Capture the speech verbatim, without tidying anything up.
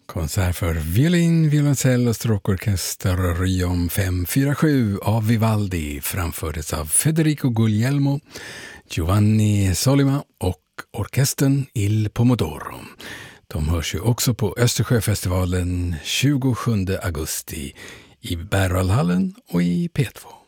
Konsert för violin, violoncell och stråkorkester Riom fem fyra sju av Vivaldi framfördes av Federico Guglielmo, Giovanni Solima och orkestern Il Pomodoro. De hörs ju också på Östersjöfestivalen tjugosjunde augusti i Berwaldhallen och i P två.